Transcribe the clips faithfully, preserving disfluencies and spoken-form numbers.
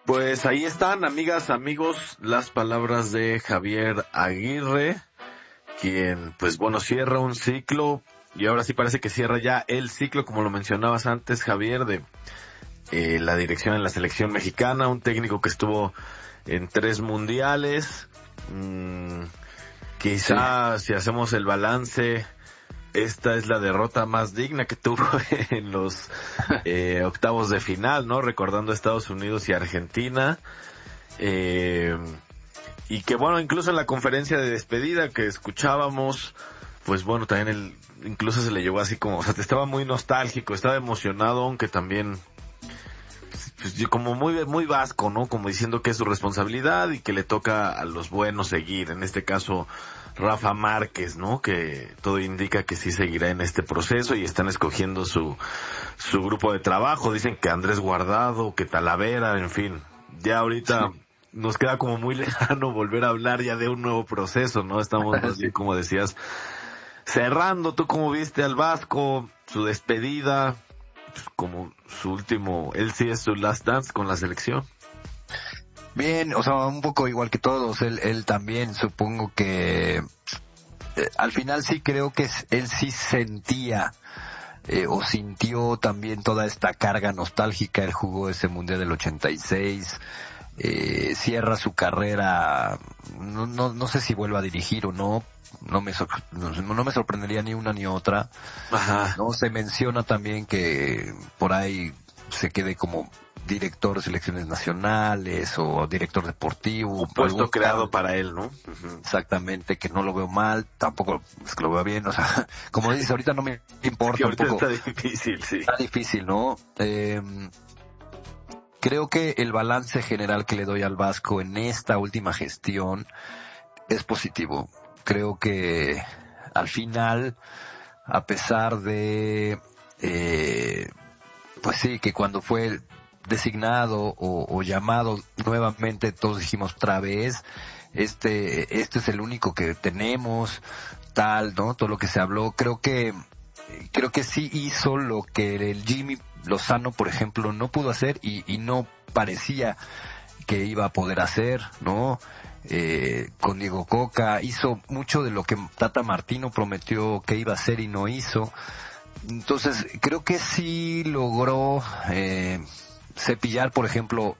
Pues ahí están, amigas, amigos, las palabras de Javier Aguirre, quien, pues bueno, cierra un ciclo, y ahora sí parece que cierra ya el ciclo, como lo mencionabas antes, Javier, de eh, la dirección en la selección mexicana, un técnico que estuvo en tres mundiales. Mm, quizá sí. Si hacemos el balance, esta es la derrota más digna que tuvo en los eh, octavos de final, ¿no? Recordando Estados Unidos y Argentina. Eh, y que bueno, incluso en la conferencia de despedida que escuchábamos, pues bueno, también él incluso se le llevó así como, o sea, estaba muy nostálgico, estaba emocionado, aunque también pues, como muy muy vasco, ¿no? Como diciendo que es su responsabilidad y que le toca a los buenos seguir. En este caso, Rafa Márquez, ¿no? Que todo indica que sí seguirá en este proceso y están escogiendo su su grupo de trabajo. Dicen que Andrés Guardado, que Talavera, en fin. Ya ahorita sí. Nos queda como muy lejano volver a hablar ya de un nuevo proceso, ¿no? Estamos más bien, como decías, cerrando. ¿Tú cómo viste al Vasco, su despedida, como su último, él sí es su last dance con la selección? Bien, o sea, un poco igual que todos, él, él también, supongo que eh, al final sí creo que él sí sentía eh, o sintió también toda esta carga nostálgica. Él jugó ese Mundial del ochenta y seis, eh, cierra su carrera, no, no, no sé si vuelva a dirigir o no, no me, sor- no, no me sorprendería ni una ni otra. Ajá. No se menciona también que por ahí se quede como director de selecciones nacionales o director deportivo. Un puesto creado cargo, para él, ¿no? Uh-huh. Exactamente, que no lo veo mal, tampoco es que lo veo bien, o sea, como dices, ahorita no me importa. Que ahorita un poco, está difícil, sí. Está difícil, ¿no? Eh, creo que el balance general que le doy al Vasco en esta última gestión es positivo. Creo que al final, a pesar de, eh, pues sí, que cuando fue designado o, o llamado nuevamente, todos dijimos otra vez, este, este es el único que tenemos, tal, ¿no? Todo lo que se habló, creo que, creo que sí hizo lo que el Jimmy Lozano, por ejemplo, no pudo hacer y, y no parecía que iba a poder hacer, ¿no? Eh, con Diego Coca, hizo mucho de lo que Tata Martino prometió que iba a hacer y no hizo. Entonces, creo que sí logró eh, cepillar, por ejemplo,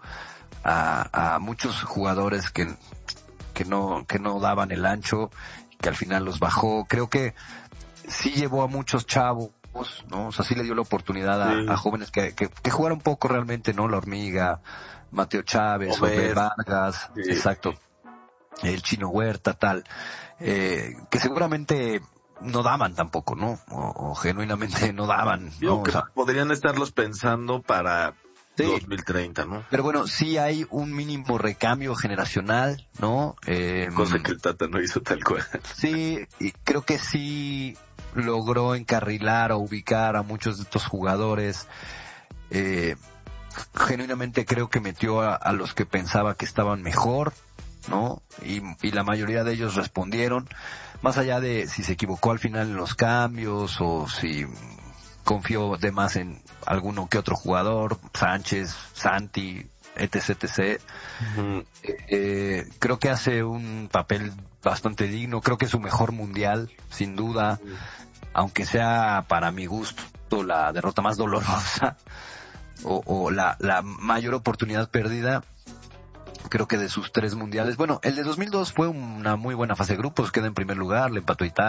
a, a muchos jugadores que, que no, que no daban el ancho, que al final los bajó. Creo que sí llevó a muchos chavos, ¿no? O sea, sí le dio la oportunidad a, sí. a jóvenes que, que, que jugaron poco realmente, ¿no? La Hormiga, Mateo Chávez, Obed Vargas, sí. Exacto, el Chino Huerta, tal, eh, que seguramente no daban tampoco, ¿no? O, o genuinamente no daban, ¿no? Que o sea, podrían estarlos pensando para sí. dos mil treinta, ¿no? Pero bueno, sí hay un mínimo recambio generacional, ¿no? Eh, Cosa que el Tata no hizo tal cual. Sí, y creo que sí logró encarrilar o ubicar a muchos de estos jugadores. Eh, genuinamente creo que metió a, a los que pensaba que estaban mejor, ¿no? Y, y la mayoría de ellos respondieron, más allá de si se equivocó al final en los cambios o si confió de más en alguno que otro jugador, Sánchez, Santi, etc, etc. Uh-huh. Eh, eh, creo que hace un papel bastante digno, creo que es su mejor mundial, sin duda, uh-huh. Aunque sea para mi gusto la derrota más dolorosa o, o la, la mayor oportunidad perdida. Creo que de sus tres mundiales, bueno, el de dos mil dos fue una muy buena fase de grupos, queda en primer lugar, le empató a Italia.